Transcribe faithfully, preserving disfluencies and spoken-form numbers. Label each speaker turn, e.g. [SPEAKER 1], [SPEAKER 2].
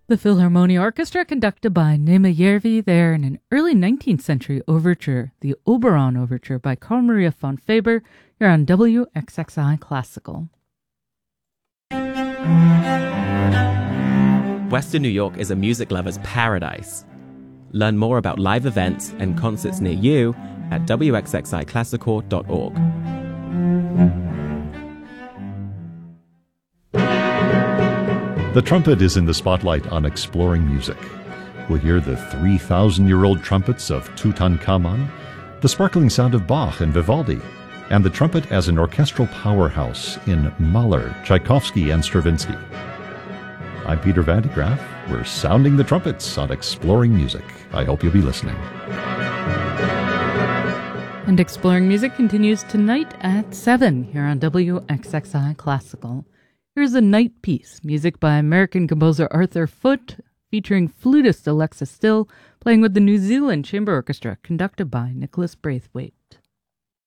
[SPEAKER 1] The Philharmonia Orchestra, conducted by Németh there in an early nineteenth century overture, the Oberon Overture by Carl Maria von Faber, here on W X X I Classical.
[SPEAKER 2] Western New York is a music lover's paradise. Learn more about live events and concerts near you at W X X I classical dot org.
[SPEAKER 3] The trumpet is in the spotlight on Exploring Music. We'll hear the three thousand year old trumpets of Tutankhamun, the sparkling sound of Bach and Vivaldi, and the trumpet as an orchestral powerhouse in Mahler, Tchaikovsky, and Stravinsky. I'm Peter Van de Graaff. We're sounding the trumpets on Exploring Music. I hope you'll be listening.
[SPEAKER 1] And Exploring Music continues tonight at seven here on W X X I Classical. Here's a night piece, music by American composer Arthur Foote, featuring flutist Alexa Still, playing with the New Zealand Chamber Orchestra, conducted by Nicholas Braithwaite.